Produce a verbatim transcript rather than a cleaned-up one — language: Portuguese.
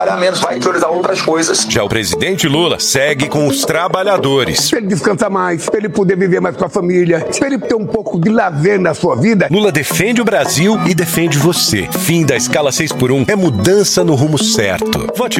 menos, vai priorizar outras coisas. Já o presidente Lula segue com os trabalhadores. Pra ele descansar mais, pra ele poder viver mais com a família, pra ele ter um pouco de lazer na sua vida. Lula defende o Brasil e defende você. Fim da escala seis por um é mudança no rumo certo. Vote